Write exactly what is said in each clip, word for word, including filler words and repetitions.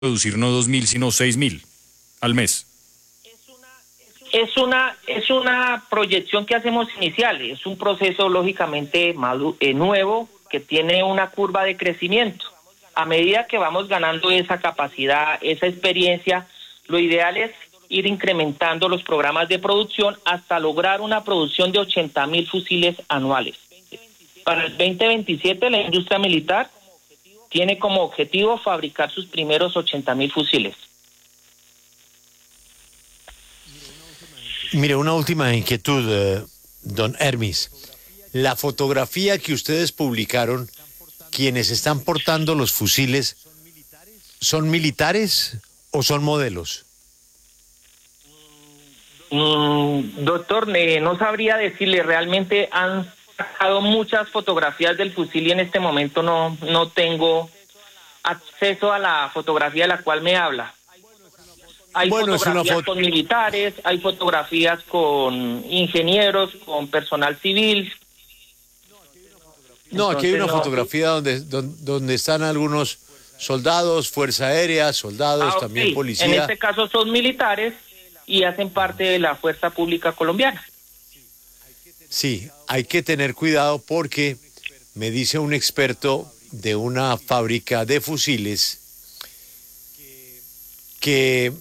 producir no dos mil, sino seis mil al mes. Es una, es una proyección que hacemos inicial, es un proceso lógicamente madu- eh, nuevo que tiene una curva de crecimiento. A medida que vamos ganando esa capacidad, esa experiencia, lo ideal es ir incrementando los programas de producción hasta lograr una producción de ochenta mil fusiles anuales. Para el veinte veintisiete la industria militar tiene como objetivo fabricar sus primeros ochenta mil fusiles. Mire, una última inquietud, eh, don Hermis. La fotografía que ustedes publicaron, quienes están portando los fusiles, ¿son militares o son modelos? Mm, doctor, eh, no sabría decirle, realmente han sacado muchas fotografías del fusil y en este momento no, no tengo acceso a la fotografía de la cual me habla. Hay Bueno, fotografías es una foto... con militares, hay fotografías con ingenieros, con personal civil. No, aquí hay una Entonces, no. fotografía donde, donde, donde están algunos soldados, Fuerza Aérea, soldados, Ah, también sí. policía. En este caso son militares y hacen parte de la Fuerza Pública Colombiana. Sí, hay que tener cuidado porque me dice un experto de una fábrica de fusiles que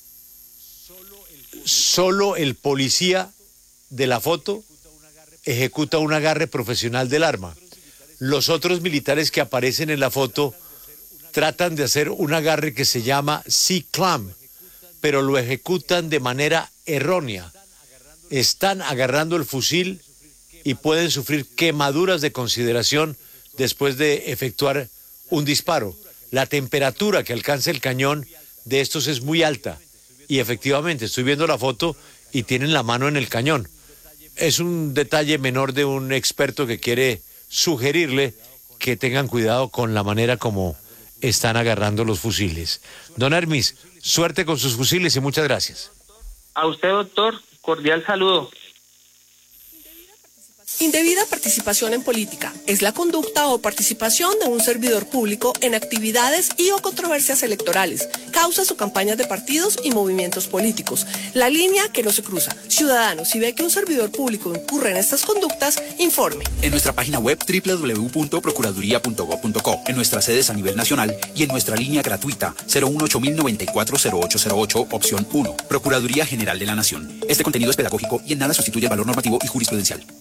solo el policía de la foto ejecuta un agarre profesional del arma. Los otros militares que aparecen en la foto tratan de hacer un agarre que se llama C-clamp, pero lo ejecutan de manera errónea. Están agarrando el fusil y pueden sufrir quemaduras de consideración después de efectuar un disparo. La temperatura que alcanza el cañón de estos es muy alta y efectivamente estoy viendo la foto y tienen la mano en el cañón. Es un detalle menor de un experto que quiere sugerirle que tengan cuidado con la manera como están agarrando los fusiles. Don Hermis, suerte con sus fusiles y muchas gracias. A usted, doctor, cordial saludo. Indebida participación en política es la conducta o participación de un servidor público en actividades y o controversias electorales, causas o campañas de partidos y movimientos políticos. La línea que no se cruza. Ciudadanos, si ve que un servidor público incurre en estas conductas, informe. En nuestra página web doble u doble u doble u punto procuraduría punto gob punto co, en nuestras sedes a nivel nacional y en nuestra línea gratuita cero uno ocho mil noventa y cuatro cero ocho cero ocho, opción uno. Procuraduría General de la Nación. Este contenido es pedagógico y en nada sustituye el valor normativo y jurisprudencial.